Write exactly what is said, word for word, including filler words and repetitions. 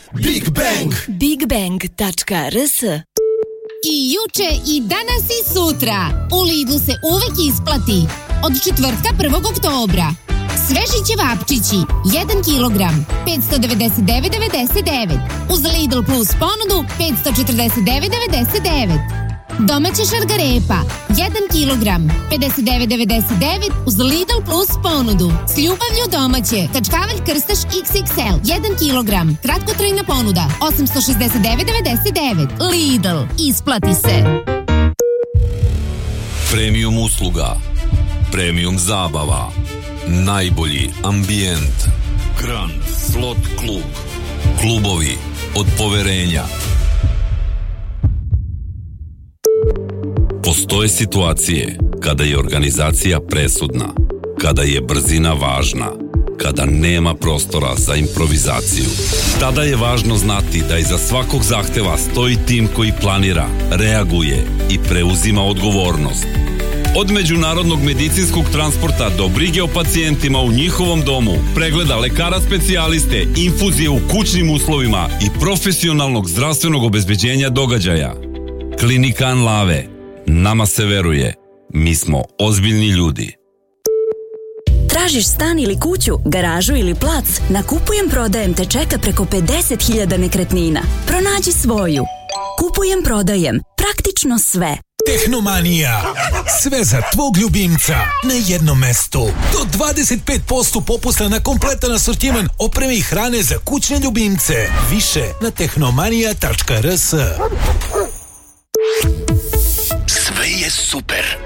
Big Bang. Big Bang tačka r s. I juče, i danas, i sutra. U Lidlu se uvek isplati. Od četvrtka prvog oktobra. Sveži ćevapčići, jedan kilogram, petsto devedeset devet devedeset devet. Uz Lidl Plus ponudu, petsto četrdeset devet devedeset devet. Domaća šargarepa, jedan kilogram, pedeset devet devedeset devet. Uz Lidl Plus ponudu. S ljubavlju domaće. Kačkavalj krstaš iks iks el, jedan kilogram. Kratkotrajna ponuda, osamsto šezdeset devet devedeset devet. Lidl, isplati se. Premium usluga, premium zabava, najbolji ambijent, Grand Slot Klub, klubovi od poverenja. Postoje situacije kada je organizacija presudna, kada je brzina važna, kada nema prostora za improvizaciju. Tada je važno znati da iza svakog zahteva stoji tim koji planira, reaguje i preuzima odgovornost. Od međunarodnog medicinskog transporta do brige o pacijentima u njihovom domu, pregleda lekara specijaliste, infuzije u kućnim uslovima i profesionalnog zdravstvenog obezbeđenja događaja. Klinika Anlave. Nama se veruje. Mi smo ozbiljni ljudi. Tražiš stan ili kuću, garažu ili plac? Na Kupujem prodajem te čeka preko pedeset hiljada nekretnina. Pronađi svoju. Kupujem prodajem. Praktično sve. Tehnomanija. Sve za tvog ljubimca na jednom mestu. Do dvadeset pet posto popusta na kompletan asortiman opreme i hrane za kućne ljubimce. Više na tehnomanija tačka r s. Sve je super.